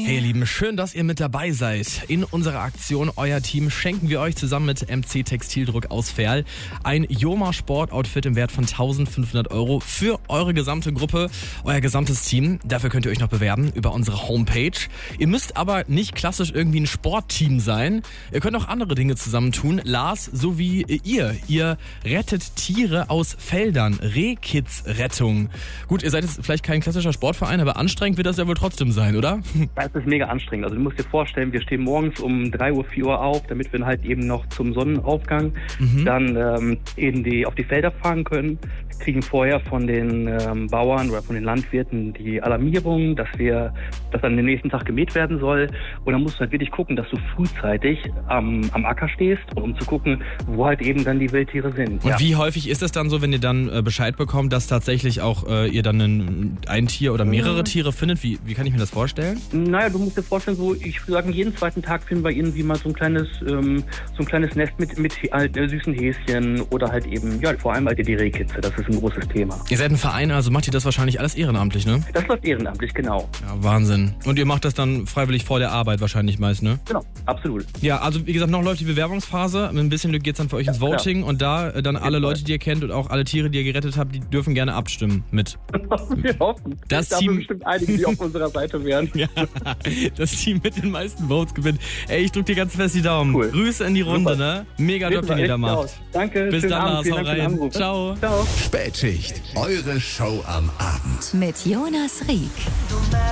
Hey ihr Lieben, schön, dass ihr mit dabei seid. In unserer Aktion Euer Team schenken wir euch zusammen mit MC Textildruck aus Verl ein Joma Sportoutfit im Wert von 1.500 € für eure gesamte Gruppe, euer gesamtes Team. Dafür könnt ihr euch noch bewerben über unsere Homepage. Ihr müsst aber nicht klassisch irgendwie ein Sportteam sein. Ihr könnt auch andere Dinge zusammentun. Lars, so wie ihr rettet Tiere aus Feldern. Rehkids-Rettung. Gut, ihr seid jetzt vielleicht kein klassischer Sportverein, aber anstrengend wird das ja wohl trotzdem sein, oder? Das ist mega anstrengend. Also du musst dir vorstellen, wir stehen morgens um 3 Uhr, 4 Uhr auf, damit wir halt eben noch zum Sonnenaufgang dann auf die Felder fahren können. Wir kriegen vorher von den Bauern oder von den Landwirten die Alarmierung, dass dann den nächsten Tag gemäht werden soll. Und dann musst du halt wirklich gucken, dass du frühzeitig am Acker stehst, um zu gucken, wo halt eben dann die Wildtiere sind. Und wie häufig ist es dann so, wenn ihr dann Bescheid bekommt, dass tatsächlich auch ihr dann ein Tier oder mehrere Tiere findet? Wie kann ich mir das vorstellen? Naja, du musst dir vorstellen, ich würde sagen, jeden zweiten Tag finden wir irgendwie mal so ein kleines Nest mit süßen Häschen oder halt eben, ja, vor allem halt die Rehkitze. Das ist ein großes Thema. Ihr seid ein Verein, also macht ihr das wahrscheinlich alles ehrenamtlich, ne? Das läuft ehrenamtlich, genau. Ja, Wahnsinn. Und ihr macht das dann freiwillig vor der Arbeit wahrscheinlich meist, ne? Genau, absolut. Ja, also wie gesagt, noch läuft die Bewerbungsphase. Mit ein bisschen Glück geht's dann für euch ins Voting und da dann alle Leute, die ihr kennt und auch alle Tiere, die ihr gerettet habt, die dürfen gerne abstimmen mit. Wir hoffen. Das da Team haben bestimmt einige, die auf unserer Seite wären. Ja, das Team mit den meisten Votes gewinnt. Ey, ich drück dir ganz fest die Daumen. Cool. Grüße in die Runde, Super. ne? Mega Job, den ihr da macht. Danke. Bis schönen dann, Abend. Lars, Vielen hau Dank für den rein. Anruf. Ciao. Ciao. Spätschicht, eure Show am Abend. Mit Jonas Rieck.